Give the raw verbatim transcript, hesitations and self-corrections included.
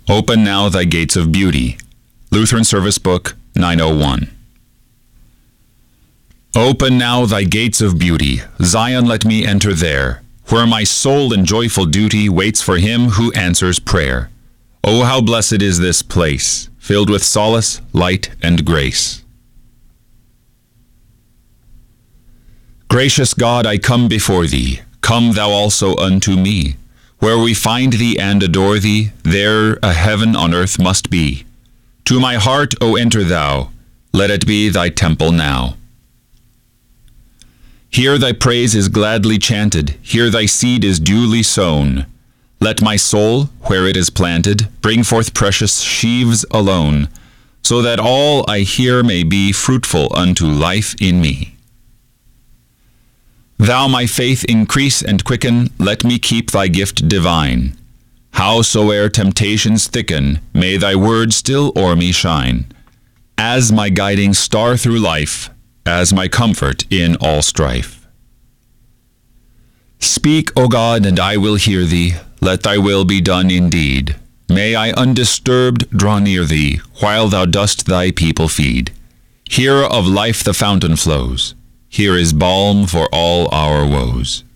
Open now thy gates of beauty. Lutheran Service Book nine oh one. Open now thy gates of beauty, Zion, let me enter there, where my soul in joyful duty waits for him who answers prayer. Oh, how blessed is this place, filled with solace, light, and grace. Gracious God, I come before thee, come thou also unto me. Where we find thee and adore thee, there a heaven on earth must be. To my heart, O enter thou, let it be thy temple now. Here thy praise is gladly chanted, here thy seed is duly sown. Let my soul, where it is planted, bring forth precious sheaves alone, so that all I hear may be fruitful unto life in me. Thou my faith increase and quicken, let me keep thy gift divine. Howsoe'er temptations thicken, may thy word still o'er me shine, as my guiding star through life, as my comfort in all strife. Speak, O God, and I will hear thee, let thy will be done indeed. May I undisturbed draw near thee, while thou dost thy people feed. Here of life the fountain flows, here is balm for all our woes.